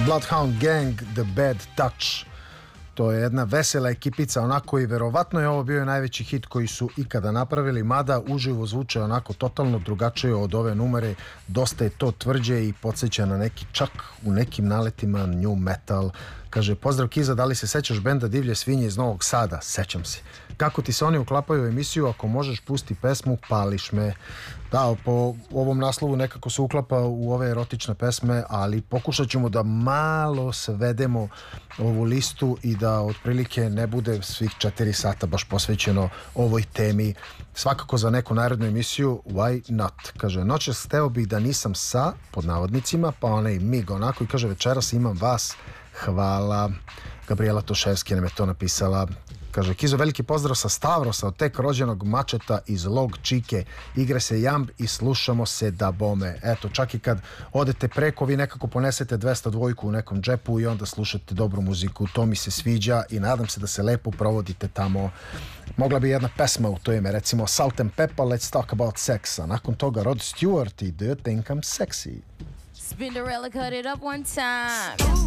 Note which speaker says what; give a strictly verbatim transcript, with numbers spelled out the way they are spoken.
Speaker 1: Bloodhound Gang, The Bad Touch. To je jedna vesela ekipica onako i verovatno je ovo bio najveći hit koji su ikada napravili, mada uživo zvuče onako totalno drugačije od ove numere, dosta je to tvrđe i podsjeća na neki, čak u nekim naletima new metal. Kaže, pozdrav Kiza, da li se sećaš benda Divlje svinje iz Novog Sada? Sećam se. Kako ti se oni uklapaju u emisiju? Ako možeš pusti pesmu, pališ me. Da, po ovom naslovu nekako se uklapa u ove erotične pesme, ali pokušat ćemo da malo svedemo ovu listu i da otprilike ne bude svih četiri sata baš posvećeno ovoj temi. Svakako za neku narednu emisiju, why not? Kaže, noćas hteo bih da nisam sa, pod navodnicima, pa onaj mig onako i kaže, večeras imam vas, hvala. Gabriela Toševski nam je to napisala. Kaže, Kizo, veliki pozdrav sa Stavrosa, od tek rođenog mačeta iz Log Čike. Igre se jamb i slušamo se da bome. Eto, čak i kad odete preko, vi nekako ponesete dvesta dvojku u nekom džepu i onda slušate dobru muziku. To mi se sviđa i nadam se da se lepo provodite tamo. Mogla bi jedna pesma u to ime, recimo Salt and Pepper, Let's Talk About Sex. A nakon toga Rod Stewart i Do You Think I'm Sexy?
Speaker 2: Spinderella, cut it up one time.